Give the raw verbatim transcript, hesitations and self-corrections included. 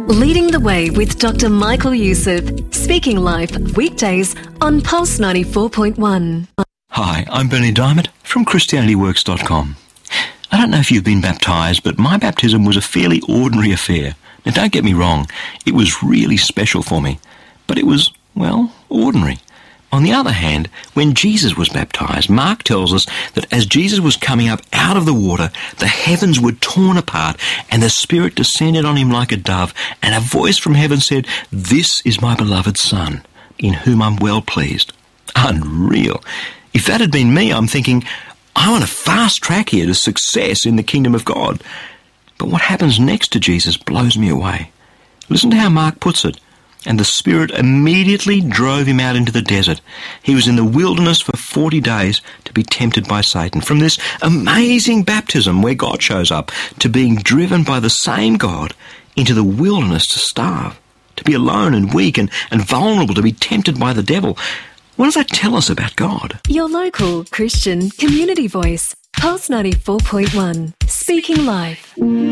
Leading the Way with Doctor Michael Youssef, speaking live weekdays on Pulse ninety-four point one. Hi, I'm Bernie Diamond from Christianity Works dot com. I don't know if you've been baptised, but my baptism was a fairly ordinary affair. Now, don't get me wrong, it was really special for me, but it was, well, ordinary. On the other hand, when Jesus was baptised, Mark tells us that as Jesus was coming up out of the water, the heavens were torn apart and the Spirit descended on him like a dove, and a voice from heaven said, "This is my beloved Son, in whom I'm well pleased." Unreal. If that had been me, I'm thinking, I want a fast track here to success in the kingdom of God. But what happens next to Jesus blows me away. Listen to how Mark puts it. And the Spirit immediately drove him out into the desert. He was in the wilderness for forty days to be tempted by Satan. From this amazing baptism where God shows up to being driven by the same God into the wilderness to starve, to be alone and weak and, and vulnerable, to be tempted by the devil. What does that tell us about God? Your local Christian community voice, Pulse ninety-four point one, speaking live.